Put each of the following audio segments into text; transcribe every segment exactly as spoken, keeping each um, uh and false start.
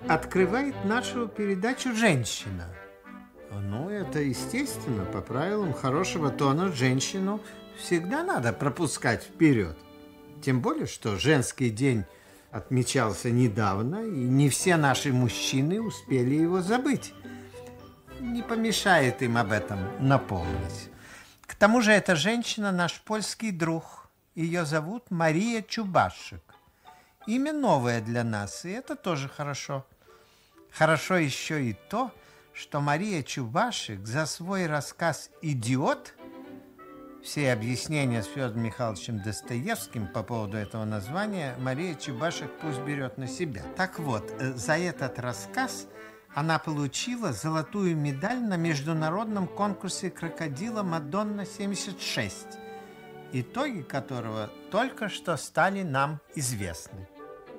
открывает нашу передачу «Женщина». Ну, это естественно, по правилам хорошего тона женщину всегда надо пропускать вперед. Тем более, что женский день отмечался недавно, и не все наши мужчины успели его забыть. Не помешает им об этом напомнить. К тому же эта женщина наш польский друг. Ее зовут Мария Чубашек. Имя новое для нас, и это тоже хорошо. Хорошо еще и то, что Мария Чубашек за свой рассказ «Идиот», все объяснения с Федором Михайловичем Достоевским по поводу этого названия Мария Чубашек пусть берет на себя. Так вот, за этот рассказ она получила золотую медаль на международном конкурсе «Крокодила Мадонна семьдесят шесть», итоги которого только что стали нам известны.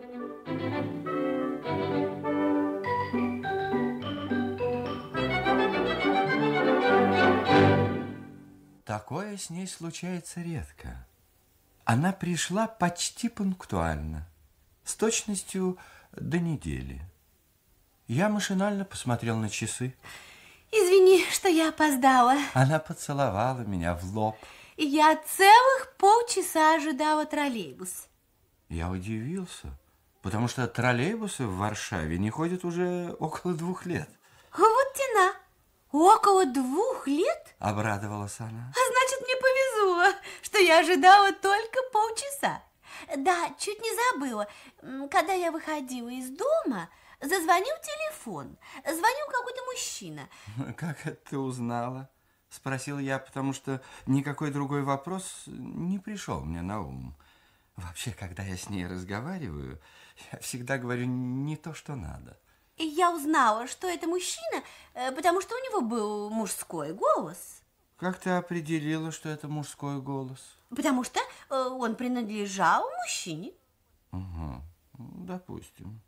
Такое с ней случается редко. Она пришла почти пунктуально, с точностью до недели. Я машинально посмотрел на часы. Извини, что я опоздала. Она поцеловала меня в лоб. Я целых полчаса ожидала троллейбус. Я удивился, потому что троллейбусы в Варшаве не ходят уже около двух лет. Вот тена. Около двух лет? Обрадовалась она. А значит, мне повезло, что я ожидала только полчаса. Да, чуть не забыла. Когда я выходила из дома, зазвонил телефон. Звонил какой-то мужчина. Как это ты узнала? Спросил я, потому что никакой другой вопрос не пришел мне на ум. Вообще, когда я с ней разговариваю, я всегда говорю не то, что надо. И я узнала, что это мужчина, потому что у него был мужской голос. Как ты определила, что это мужской голос? Потому что он принадлежал мужчине. Угу, допустим.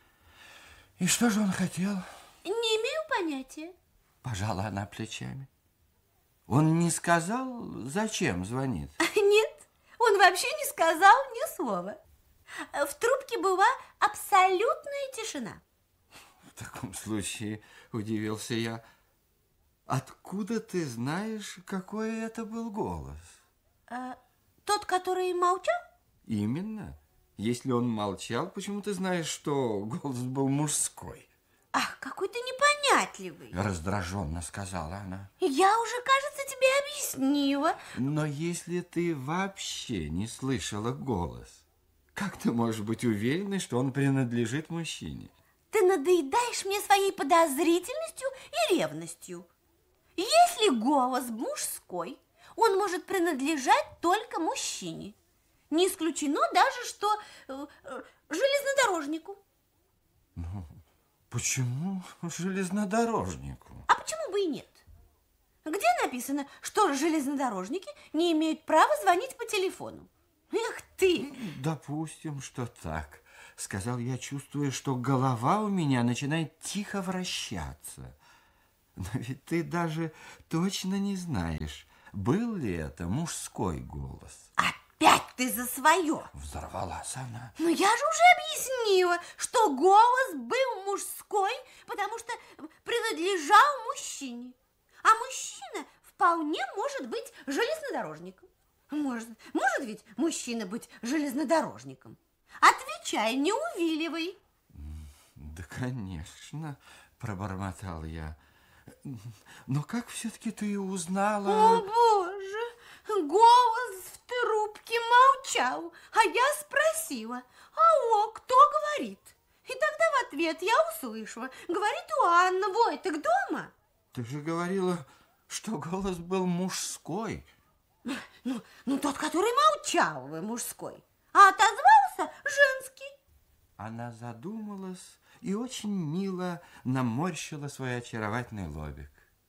И что же он хотел? Не имею понятия. Пожала она плечами. Он не сказал, зачем звонит? Нет, он вообще не сказал ни слова. В трубке была абсолютная тишина. В таком случае, удивился я, откуда ты знаешь, какой это был голос? А, тот, который молчал? Именно. Если он молчал, почему ты знаешь, что голос был мужской? Ах, какой ты непонятливый. Раздраженно сказала она. Я уже, кажется, тебе объяснила. Но если ты вообще не слышала голос, как ты можешь быть уверенной, что он принадлежит мужчине? Ты надоедаешь мне своей подозрительностью и ревностью. Если голос мужской, он может принадлежать только мужчине. Не исключено даже, что э, э, железнодорожнику. Ну, почему железнодорожнику? А почему бы и нет? Где написано, что железнодорожники не имеют права звонить по телефону? Эх ты! Допустим, что так. Сказал я, чувствуя, что голова у меня начинает тихо вращаться. Но ведь ты даже точно не знаешь, был ли это мужской голос. Опять ты за свое. Взорвалась она. Но я же уже объяснила, что голос был мужской, потому что принадлежал мужчине. А мужчина вполне может быть железнодорожником. Может, может ведь мужчина быть железнодорожником? Отвечай, не увиливай. Да, конечно, пробормотал я. Но как все-таки ты узнала? О, Боже, голос в трубке молчал, а я спросила, алло, кто говорит? И тогда в ответ я услышала, говорит у Анна, Войтек дома? Ты же говорила, что голос был мужской. Ну, ну тот, который молчал, мужской, а отозвался женский. Она задумалась и очень мило наморщила свой очаровательный лобик.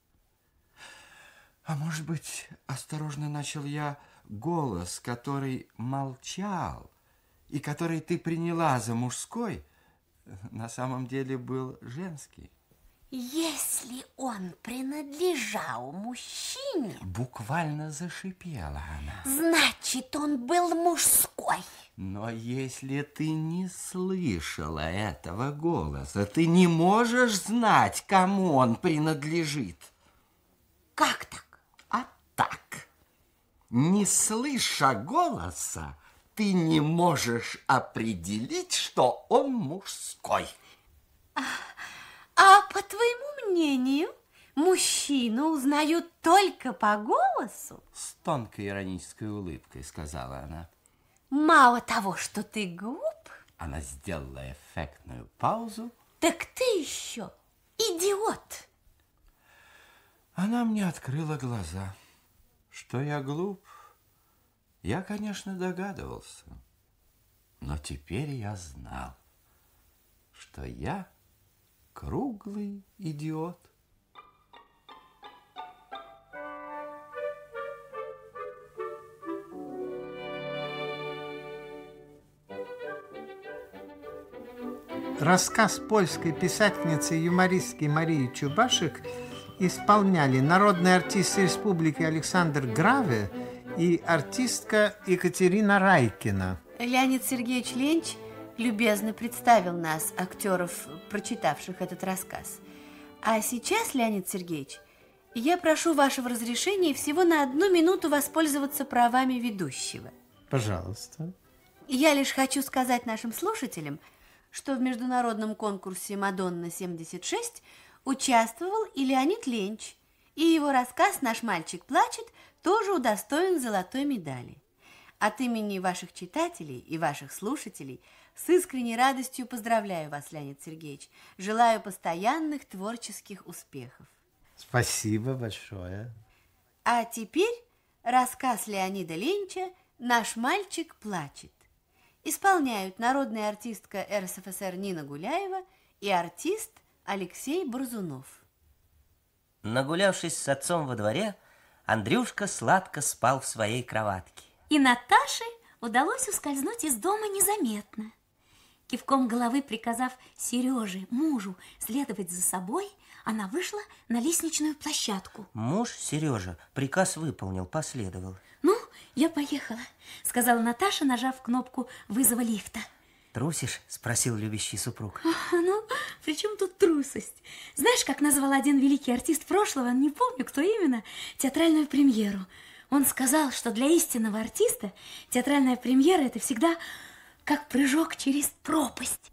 А может быть, осторожно начал я, голос, который молчал и который ты приняла за мужской, на самом деле был женский. Если он принадлежал мужчине, буквально зашипела она, значит, он был мужской. Но если ты не слышала этого голоса, ты не можешь знать, кому он принадлежит. Как так? А так, не слыша голоса, ты не можешь определить, что он мужской. А, а по твоему мнению, мужчину узнают только по голосу? С тонкой иронической улыбкой сказала она. Мало того, что ты глуп, она сделала эффектную паузу. Так ты еще идиот. Она мне открыла глаза. Что я глуп, я, конечно, догадывался. Но теперь я знал, что я круглый идиот. Рассказ польской писательницы и юмористки Марии Чубашек исполняли народный артист Республики Александр Граве и артистка Екатерина Райкина. Леонид Сергеевич Ленч любезно представил нас, актеров, прочитавших этот рассказ. А сейчас, Леонид Сергеевич, я прошу вашего разрешения всего на одну минуту воспользоваться правами ведущего. Пожалуйста. Я лишь хочу сказать нашим слушателям, что в международном конкурсе «Мадонна-семьдесят шесть» участвовал и Леонид Ленч, и его рассказ «Наш мальчик плачет» тоже удостоен золотой медали. От имени ваших читателей и ваших слушателей с искренней радостью поздравляю вас, Леонид Сергеевич. Желаю постоянных творческих успехов. Спасибо большое. А теперь рассказ Леонида Ленча «Наш мальчик плачет». Исполняют народная артистка эр эс эф эс эр Нина Гуляева и артист Алексей Борзунов. Нагулявшись с отцом во дворе, Андрюшка сладко спал в своей кроватке. И Наташе удалось ускользнуть из дома незаметно. Кивком головы приказав Сереже, мужу, следовать за собой, она вышла на лестничную площадку. Муж Сережа приказ выполнил, последовал. «Ну, я поехала», — сказала Наташа, нажав кнопку вызова лифта. «Трусишь?» — спросил любящий супруг. А, ну, при чем тут трусость? Знаешь, как назвал один великий артист прошлого, не помню, кто именно, театральную премьеру. Он сказал, что для истинного артиста театральная премьера – это всегда как прыжок через пропасть.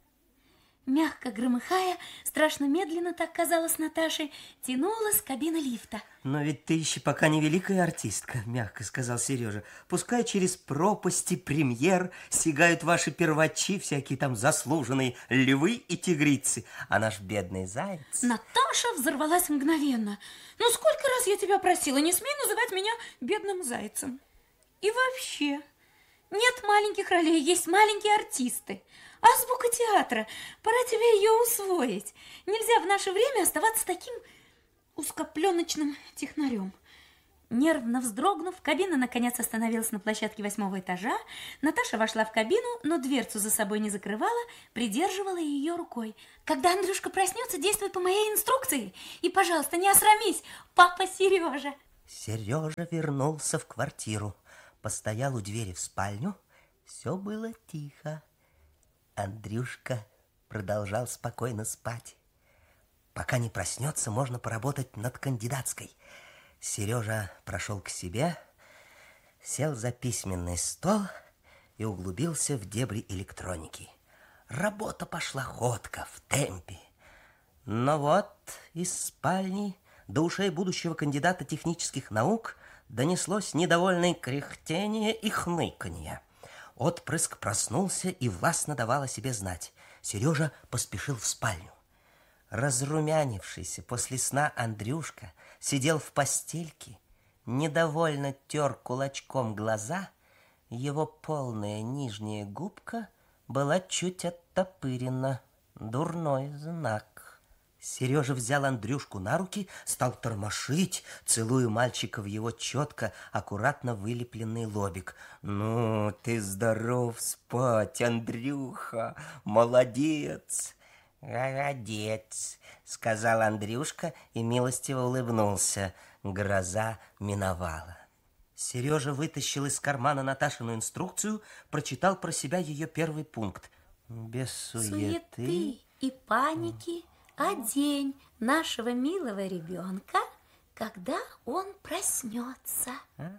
Мягко громыхая, страшно медленно, так казалось Наташе, тянулась кабина лифта. «Но ведь ты еще пока не великая артистка», – мягко сказал Сережа. «Пускай через пропасти премьер сигают ваши первачи, всякие там заслуженные львы и тигрицы, а наш бедный заяц...» Наташа взорвалась мгновенно. «Ну, сколько раз я тебя просила, не смей называть меня бедным зайцем. И вообще, нет маленьких ролей, есть маленькие артисты. Азбука театра, пора тебе ее усвоить. Нельзя в наше время оставаться таким узкопленочным технарем». Нервно вздрогнув, кабина наконец остановилась на площадке восьмого этажа. Наташа вошла в кабину, но дверцу за собой не закрывала, придерживала ее рукой. «Когда Андрюшка проснется, действуй по моей инструкции. И, пожалуйста, не осрамись, папа Сережа». Сережа вернулся в квартиру, постоял у двери в спальню. Все было тихо. Андрюшка продолжал спокойно спать. Пока не проснется, можно поработать над кандидатской. Сережа прошел к себе, сел за письменный стол и углубился в дебри электроники. Работа пошла ходко, в темпе. Но вот из спальни до ушей будущего кандидата технических наук донеслось недовольное кряхтение и хныканье. Отпрыск проснулся и властно давал о себе знать. Сережа поспешил в спальню. Разрумянившийся после сна Андрюшка сидел в постельке, недовольно тер кулачком глаза. Его полная нижняя губка была чуть оттопырена. Дурной знак. Сережа взял Андрюшку на руки, стал тормошить, целуя мальчика в его четко, аккуратно вылепленный лобик. «Ну, ты здоров спать, Андрюха, молодец!» «Молодец!» — сказал Андрюшка и милостиво улыбнулся. Гроза миновала. Сережа вытащил из кармана Наташину инструкцию, прочитал про себя ее первый пункт. Без суеты, суеты и паники одень нашего милого ребенка, когда он проснется. А?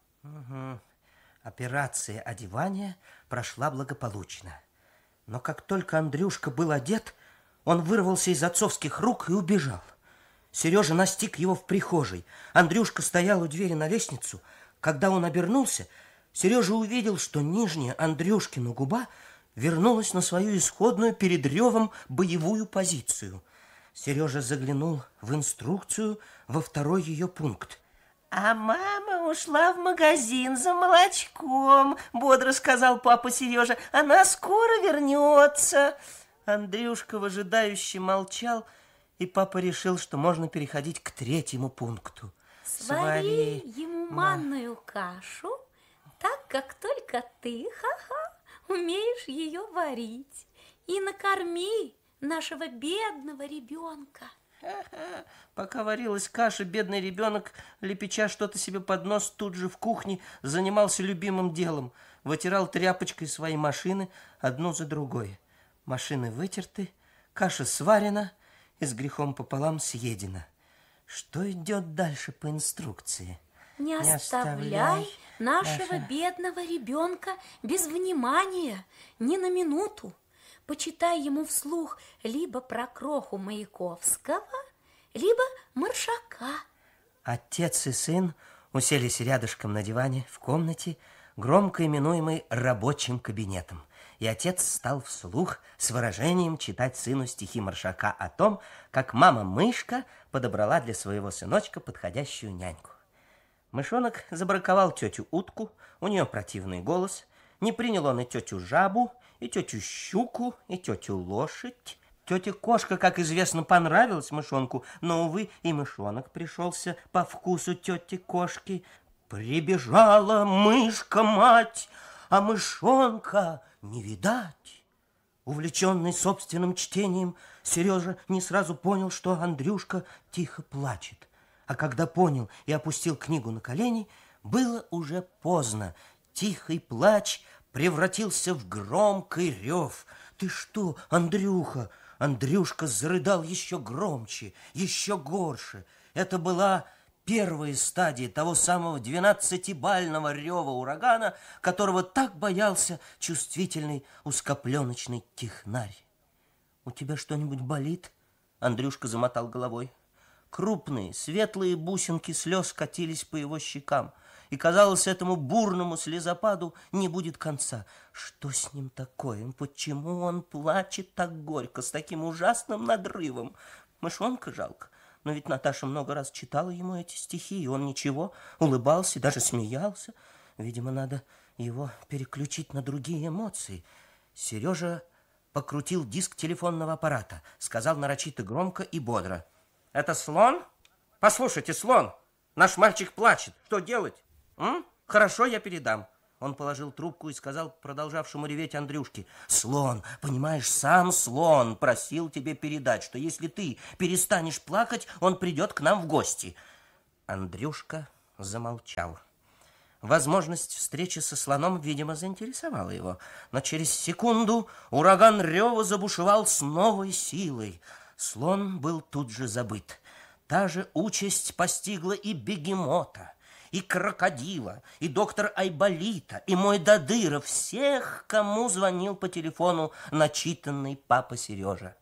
Угу. Операция одевания прошла благополучно. Но как только Андрюшка был одет, он вырвался из отцовских рук и убежал. Сережа настиг его в прихожей. Андрюшка стоял у двери на лестницу. Когда он обернулся, Сережа увидел, что нижняя Андрюшкина губа вернулась на свою исходную перед ревом боевую позицию. Сережа заглянул в инструкцию во второй ее пункт. «А мама ушла в магазин за молочком», — бодро сказал папа Сережа. «Она скоро вернется». Андрюшка выжидающе молчал, и папа решил, что можно переходить к третьему пункту. Свари ему манную кашу, так как только ты, ха-ха, умеешь ее варить, и накорми нашего бедного ребенка. Ха-ха. Пока варилась каша, бедный ребенок, лепеча что-то себе под нос, тут же в кухне занимался любимым делом. Вытирал тряпочкой свои машины одну за другой. Машины вытерты, каша сварена и с грехом пополам съедена. Что идет дальше по инструкции? Не, Не оставляй, оставляй нашего наше... бедного ребенка без внимания ни на минуту. Почитай ему вслух либо про Кроху Маяковского, либо Маршака. Отец и сын уселись рядышком на диване в комнате, громко именуемой рабочим кабинетом. И отец стал вслух с выражением читать сыну стихи Маршака о том, как мама-мышка подобрала для своего сыночка подходящую няньку. Мышонок забраковал тетю утку, у нее противный голос. Не принял он и тетю жабу, и тетю щуку, и тетю лошадь. Тетя кошка, как известно, понравилась мышонку, но, увы, и мышонок пришелся по вкусу тети кошки. Прибежала мышка-мать, а мышонка не видать. Увлеченный собственным чтением, Сережа не сразу понял, что Андрюшка тихо плачет. А когда понял и опустил книгу на колени, было уже поздно. Тихий плач превратился в громкий рев. «Ты что, Андрюха?» Андрюшка зарыдал еще громче, еще горше. Это была первая стадия того самого двенадцатибального рева урагана, которого так боялся чувствительный узкопленочный технарь. «У тебя что-нибудь болит?» Андрюшка замотал головой. Крупные, светлые бусинки слез катились по его щекам, и, казалось, этому бурному слезопаду не будет конца. Что с ним такое? Почему он плачет так горько, с таким ужасным надрывом? Мышонка жалко, но ведь Наташа много раз читала ему эти стихи, и он ничего, улыбался, даже смеялся. Видимо, надо его переключить на другие эмоции. Сережа покрутил диск телефонного аппарата, сказал нарочито громко и бодро: «Это слон? Послушайте, слон, наш мальчик плачет. Что делать? М? Хорошо, я передам». Он положил трубку и сказал продолжавшему реветь Андрюшке: «Слон, понимаешь, сам слон просил тебе передать, что если ты перестанешь плакать, он придет к нам в гости». Андрюшка замолчал. Возможность встречи со слоном, видимо, заинтересовала его, но через секунду ураган рева забушевал с новой силой. Слон был тут же забыт. Та же участь постигла и бегемота, и крокодила, и доктор Айболита, и мой Дадыра, всех, кому звонил по телефону начитанный папа Сережа.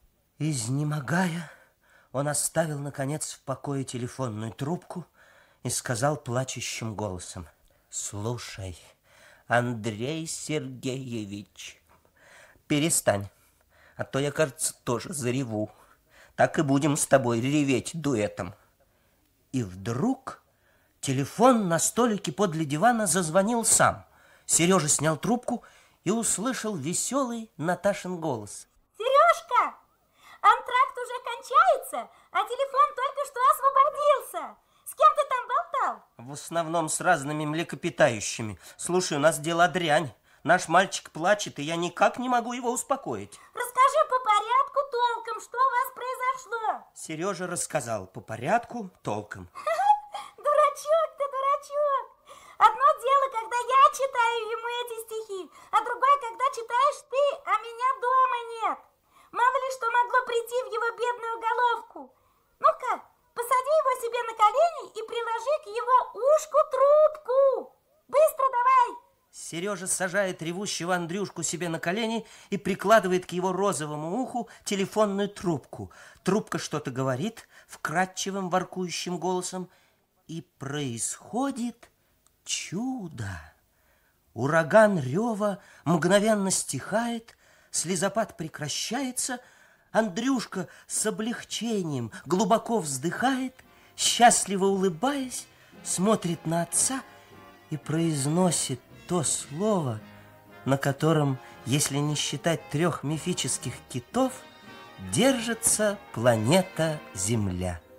Изнемогая, он оставил, наконец, в покое телефонную трубку и сказал плачущим голосом: «Слушай, Андрей Сергеевич, перестань, а то я, кажется, тоже зареву. Так и будем с тобой реветь дуэтом». И вдруг телефон на столике подле дивана зазвонил сам. Сережа снял трубку и услышал веселый Наташин голос: «Сережка, антракт уже кончается, а телефон только что освободился. С кем ты там болтал?» «В основном с разными млекопитающими. Слушай, у нас дела дрянь. Наш мальчик плачет, и я никак не могу его успокоить». «Расскажи по порядку толком, что у вас произошло». Сережа рассказал по порядку толком. Дурачок ты, дурачок. Одна что могло прийти в его бедную головку. Ну-ка, посади его себе на колени и приложи к его ушку трубку. Быстро давай. Сережа сажает ревущего Андрюшку себе на колени и прикладывает к его розовому уху телефонную трубку. Трубка что-то говорит вкрадчивым воркующим голосом, и происходит чудо. Ураган рева мгновенно стихает, слезопад прекращается, Андрюшка с облегчением глубоко вздыхает, счастливо улыбаясь, смотрит на отца и произносит то слово, на котором, если не считать трех мифических китов, держится планета Земля.